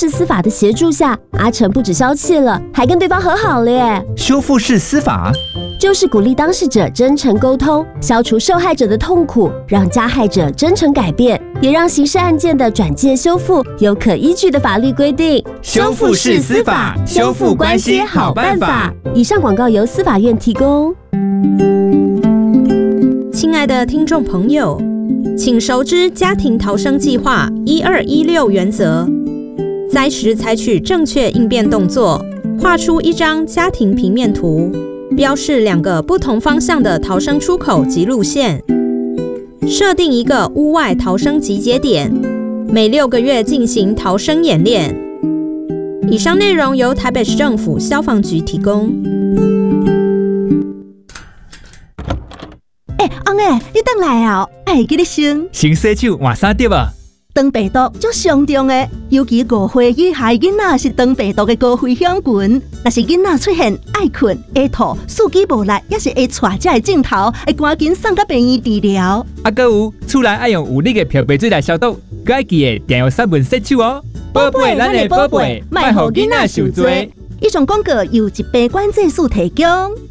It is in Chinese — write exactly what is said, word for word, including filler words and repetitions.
式司法的协助下，阿成不止消气了，还跟对方和好了耶。 修复式司法就是鼓励当事者真诚沟通，消除受害者的痛苦，让加害者真诚改变，也让刑事案件的转介修复有可依据的法律规定。 修复式司法，修复关系好办法。 以上广告由司法院提供。 亲爱的听众朋友，请熟知家庭逃生计划一二一六原则，灾时采取正确应变动作，画出一张家庭平面图，标示两个不同方向的逃生出口及路线，设定一个屋外逃生集结点，每六个月进行逃生演练。以上内容由台北市政府消防局提供。 哎、欸，翁诶，你回来啊？哎，记得先先洗手换衫对吧？ 肠病毒足上重的，尤其五岁以下囡仔是肠病毒的高危险群。若是囡仔出现爱困、会吐、四肢无力，也是会带这个镜头，会赶紧送到病院治疗。 啊，还有厝内爱用有力的漂白水来消毒，佮爱记得定用三分洗手哦。宝贝，咱的宝贝，莫互囡仔受罪。 以上广告由疾病管制署提供。